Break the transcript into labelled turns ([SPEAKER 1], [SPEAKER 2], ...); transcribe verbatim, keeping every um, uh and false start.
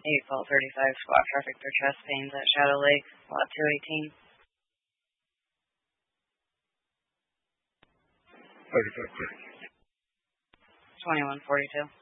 [SPEAKER 1] eight Vault thirty-five, squat traffic through chest pains at Shadow Lake, lot two eighteen.
[SPEAKER 2] thirty-five,
[SPEAKER 1] twenty-one forty-two.